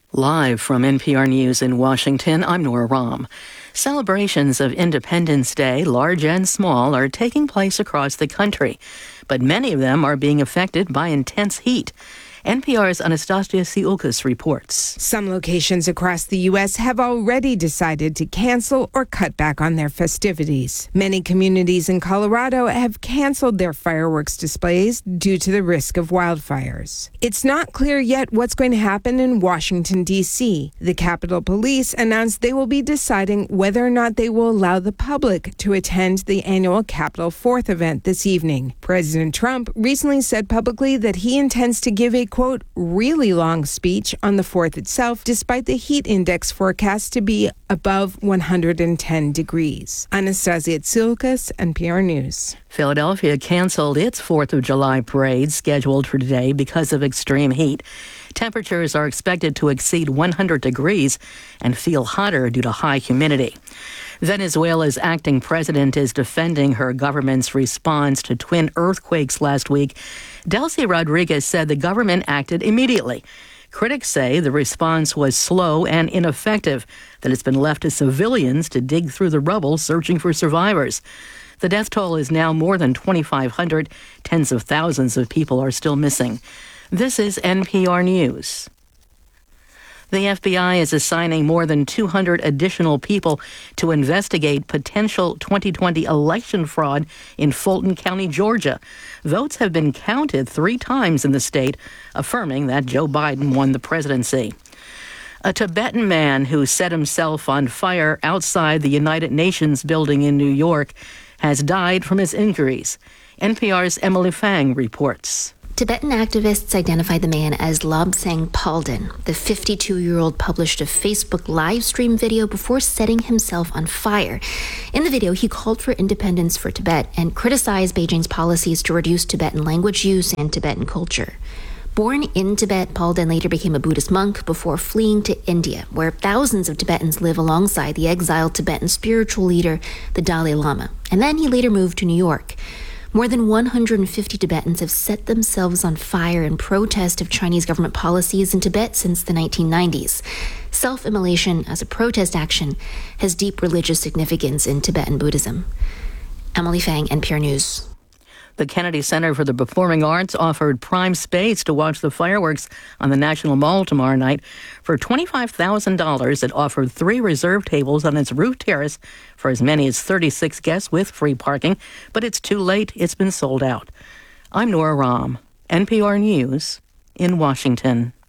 Live from NPR News in Washington, I'm Nora Rahm. Celebrations of Independence Day, large and small, are taking place across the country, but many of them are being affected by intense heat. NPR's Anastasia Tsioukas reports. Some locations across the U.S. have already decided to cancel or cut back on their festivities. Many communities in Colorado have canceled their fireworks displays due to the risk of wildfires. It's not clear yet what's going to happen in Washington, D.C. The Capitol Police announced they will be deciding whether or not they will allow the public to attend the annual Capitol 4th event this evening. President Trump recently said publicly that he intends to give a quote, really long speech on the 4th itself, despite the heat index forecast to be above 110 degrees. Anastasia Tsioukas, NPR News. Philadelphia canceled its 4th of July parade scheduled for today because of extreme heat. Temperatures are expected to exceed 100 degrees and feel hotter due to high humidity. Venezuela's acting president is defending her government's response to twin earthquakes last week. Delcy Rodriguez said the government acted immediately. Critics say the response was slow and ineffective, that it's been left to civilians to dig through the rubble searching for survivors. The death toll is now more than 2,500. Tens of thousands of people are still missing. This is NPR News. The FBI is assigning more than 200 additional people to investigate potential 2020 election fraud in Fulton County, Georgia. Votes have been counted 3 times in the state, affirming that Joe Biden won the presidency. A Tibetan man who set himself on fire outside the United Nations building in New York has died from his injuries. NPR's Emily Fang reports. Tibetan activists identified the man as Lobsang Palden. The 52-year-old published a Facebook live stream video before setting himself on fire. In the video, he called for independence for Tibet and criticized Beijing's policies to reduce Tibetan language use and Tibetan culture. Born in Tibet, Palden later became a Buddhist monk before fleeing to India, where thousands of Tibetans live alongside the exiled Tibetan spiritual leader, the Dalai Lama. And then he later moved to New York. More than 150 Tibetans have set themselves on fire in protest of Chinese government policies in Tibet since the 1990s. Self-immolation as a protest action has deep religious significance in Tibetan Buddhism. Emily Fang, NPR News. The Kennedy Center for the Performing Arts offered prime space to watch the fireworks on the National Mall tomorrow night. For $25,000, it offered 3 reserved tables on its roof terrace for as many as 36 guests with free parking, but it's too late. It's been sold out. I'm Nora Rahm, NPR News in Washington.